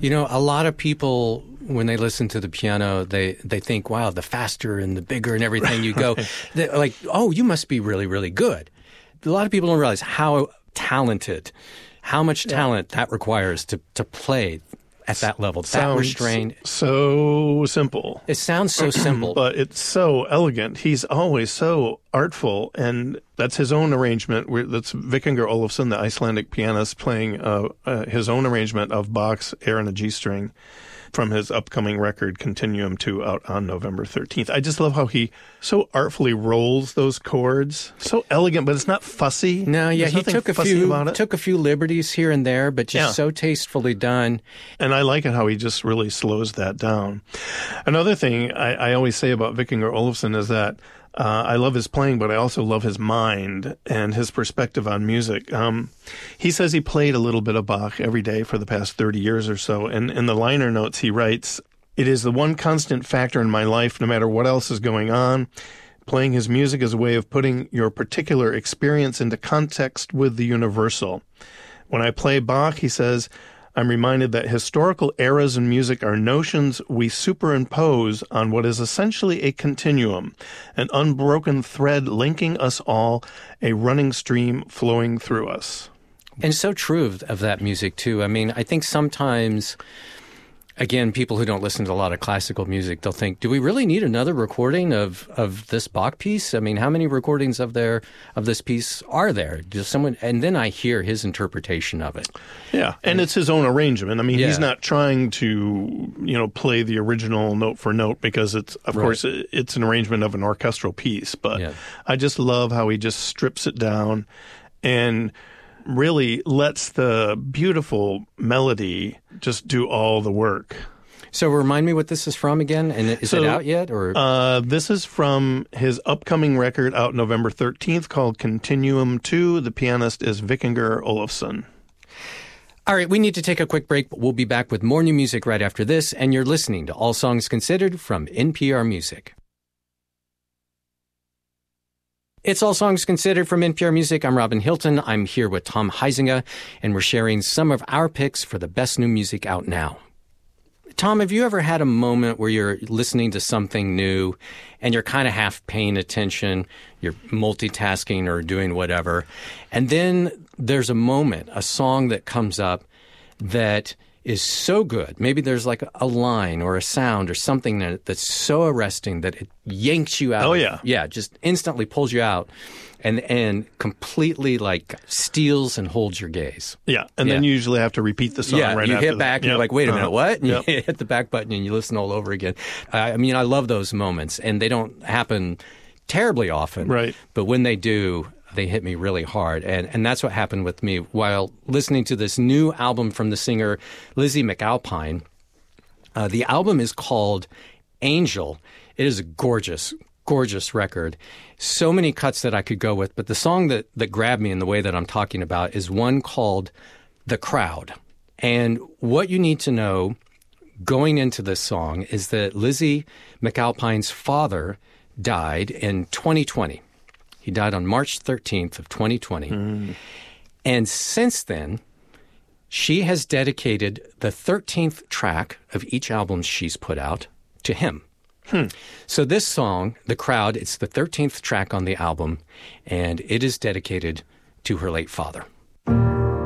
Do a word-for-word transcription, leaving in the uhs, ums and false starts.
You know, a lot of people, when they listen to the piano, they, they think, wow, the faster and the bigger and everything you go, they're like, oh, you must be really, really good. A lot of people don't realize how talented, how much talent yeah. that requires to, to play at that level, that restrained. So simple. It sounds so simple. But it's so elegant. He's always so artful, and that's his own arrangement. That's Vikingur Olafsson, the Icelandic pianist, playing uh, uh, his own arrangement of Bach's Air in a G string from his upcoming record, Continuum two, out on November thirteenth. I just love how he so artfully rolls those chords. So elegant, but it's not fussy. No, yeah, There's he took a few took a few liberties here and there, but just yeah. so tastefully done. And I like it how he just really slows that down. Another thing I, I always say about Vikingur Olafsson is that Uh, I love his playing, but I also love his mind and his perspective on music. Um, he says he played a little bit of Bach every day for the past thirty years or so. And in the liner notes, he writes, "It is the one constant factor in my life, no matter what else is going on. Playing his music is a way of putting your particular experience into context with the universal. When I play Bach," he says, "I'm reminded that historical eras in music are notions we superimpose on what is essentially a continuum, an unbroken thread linking us all, a running stream flowing through us." And so true of, of that music, too. I mean, I think sometimes, again, people who don't listen to a lot of classical music, they'll think, do we really need another recording of, of this Bach piece? I mean, how many recordings of there of this piece are there? Does someone? And then I hear his interpretation of it. Yeah, and, and it's his own arrangement. I mean, yeah. he's not trying to, you know, play the original note for note because it's, of right. course, it's an arrangement of an orchestral piece. But yeah. I just love how he just strips it down and really lets the beautiful melody just do all the work. So remind me what this is from again, and is so, it out yet? Or uh, this is from his upcoming record out November thirteenth called Continuum two. The pianist is Vikingur Olafsson. All right, we need to take a quick break, but we'll be back with more new music right after this, and you're listening to All Songs Considered from N P R Music. It's All Songs Considered from N P R Music. I'm Robin Hilton. I'm here with Tom Huizinga, and we're sharing some of our picks for the best new music out now. Tom, have you ever had a moment where you're listening to something new and you're kind of half paying attention, you're multitasking or doing whatever, and then there's a moment, a song that comes up that is so good. Maybe there's like a line or a sound or something that, that's so arresting that it yanks you out. Oh, yeah. Yeah, just instantly pulls you out and and completely like steals and holds your gaze. Yeah, and yeah. then you usually have to repeat the song yeah, right you after hit back that. and yep. you're like, wait a minute, uh-huh. what? And yep. you hit the back button and you listen all over again. Uh, I mean, I love those moments, and they don't happen terribly often. Right. But when they do, they hit me really hard. And and that's what happened with me while listening to this new album from the singer Lizzie McAlpine. Uh, the album is called Angel. It is a gorgeous, gorgeous record. So many cuts that I could go with. But the song that, that grabbed me in the way that I'm talking about is one called The Crowd. And what you need to know going into this song is that Lizzie McAlpine's father died in twenty twenty. He died on March thirteenth of twenty twenty. Mm. And since then, she has dedicated the thirteenth track of each album she's put out to him. Hmm. So this song, The Crowd, it's the thirteenth track on the album, and it is dedicated to her late father.